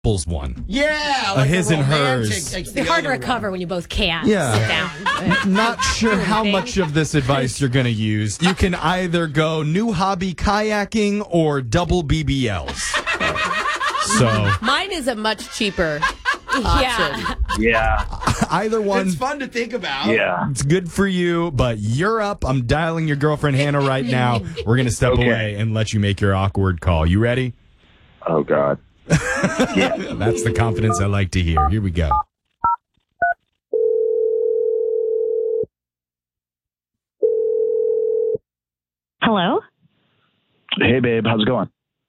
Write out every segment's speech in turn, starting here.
couples one. Yeah, like his and hers. It's hard to recover when you both can't sit down. Not sure how much of this advice you're going to use. You can either go new hobby kayaking or double BBLs. So mine is a much cheaper option. Yeah. Either one. It's fun to think about. Yeah. It's good for you, but you're up. I'm dialing your girlfriend Hannah right now. We're going to step away and let you make your awkward call. You ready? Oh, God. Yeah. That's the confidence I like to hear. Here we go. Hello? Hey, babe. How's it going?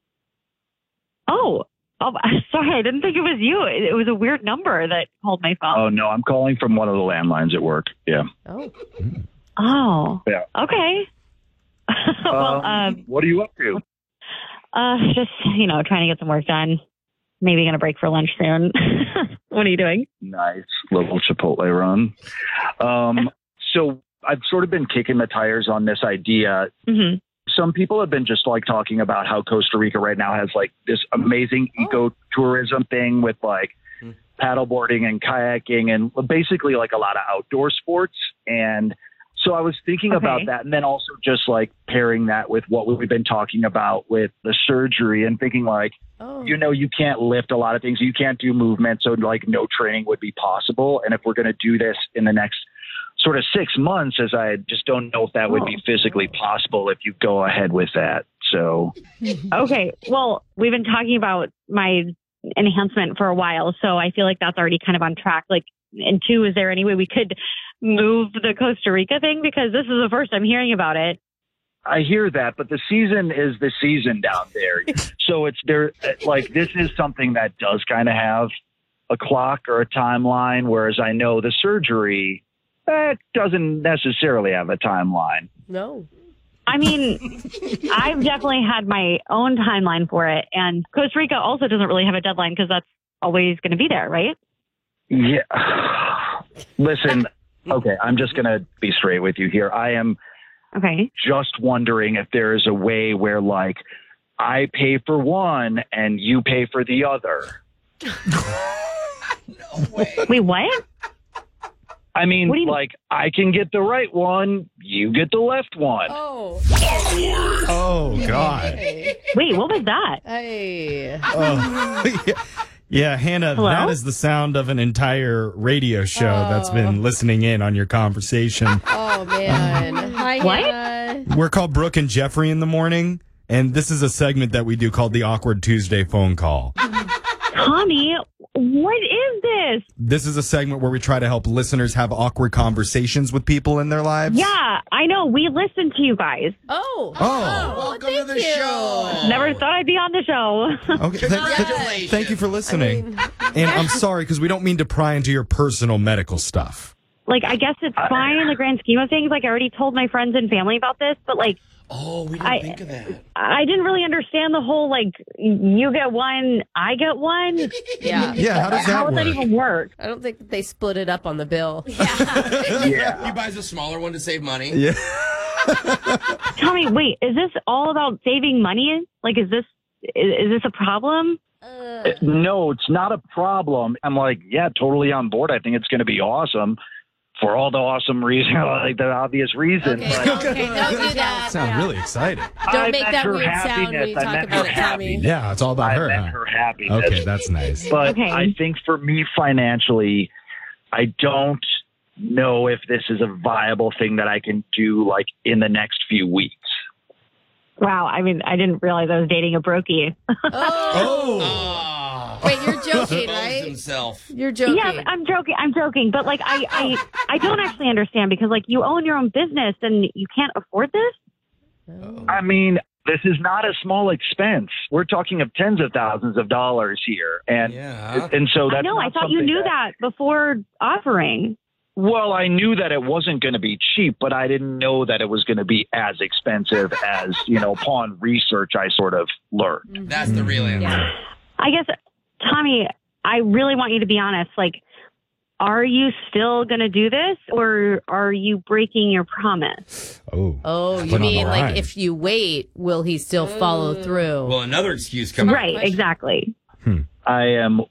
Oh, sorry. I didn't think it was you. It was a weird number that called my phone. Oh, no. I'm calling from one of the landlines at work. Yeah. Oh. Yeah. Okay. Well, what are you up to? just, trying to get some work done. Maybe going to break for lunch soon. What are you doing? Nice little Chipotle run. So I've sort of been kicking the tires on this idea. Mm-hmm. Some people have been just like talking about how Costa Rica right now has like this amazing ecotourism thing with like paddleboarding and kayaking and basically like a lot of outdoor sports. And so I was thinking about that, and then also just like pairing that with what we've been talking about with the surgery and thinking like, you can't lift a lot of things. You can't do movement. So like no training would be possible. And if we're going to do this in the next sort of 6 months, as I just don't know if that would be physically possible if you go ahead with that. So. Okay. Well, we've been talking about my enhancement for a while, so I feel like that's already kind of on track. Like, and two, is there any way we could move the Costa Rica thing? Because this is the first I'm hearing about it. I hear that, but the season is the season down there. So it's there, like, this is something that does kind of have a clock or a timeline, whereas I know the surgery, that doesn't necessarily have a timeline. No. I mean, I've definitely had my own timeline for it. And Costa Rica also doesn't really have a deadline because that's always going to be there, right? Yeah. Listen, okay, I'm just going to be straight with you here. I am just wondering if there is a way where, like, I pay for one and you pay for the other. No way. Wait, what? I mean, like, I can get the right one, you get the left one. Oh, God. Wait, what was that? Hey. Yeah, Hannah, Hello? that is the sound of an entire radio show that's been listening in on your conversation. Oh, man. Hi, What? Hannah. We're called Brooke and Jeffrey in the Morning, and this is a segment that we do called the Awkward Tuesday Phone Call. Tommy, what is this? This is a segment where we try to help listeners have awkward conversations with people in their lives. Yeah, I know. We listen to you guys. Oh. Welcome to the show. Never thought I'd be on the show. Okay, Congratulations. thank you for listening. And I'm sorry, because we don't mean to pry into your personal medical stuff. Like, I guess it's fine in the grand scheme of things. Like, I already told my friends and family about this, but, like, Oh, we didn't think of that. I didn't really understand the whole, like, you get one, I get one. Yeah. Yeah, how does that How would work? that even work? I don't think they split it up on the bill. Yeah. He buys a smaller one to save money. Yeah. Tommy, wait, is this all about saving money? Like, is this a problem? No, it's not a problem. I'm like, yeah, totally on board. I think it's going to be awesome for all the awesome reasons, like the obvious reason. Okay, but okay, don't do that. Sound really excited. Don't make meant that her weird sound when you happiness. I talk meant about her it, Tommy. Yeah, it's all about I her. meant huh? her happiness. Okay, that's nice. But Okay. I think for me financially, I don't know if this is a viable thing that I can do like in the next few weeks. Wow, I mean, I didn't realize I was dating a brokey. Oh. Wait, you're joking, Exposed right? himself. You're joking. Yeah, I'm joking. But, like, I don't actually understand because, like, you own your own business and you can't afford this? I mean, this is not a small expense. We're talking of tens of thousands of dollars here. And so that's I know, not I thought you something knew that before offering. Well, I knew that it wasn't going to be cheap, but I didn't know that it was going to be as expensive as, upon research, I sort of learned. That's the real answer. I guess, Tommy, I really want you to be honest. Like, are you still going to do this or are you breaking your promise? Oh, you Put on mean the like line. if you wait, will he still follow through? Well, another excuse coming Right, exactly. I am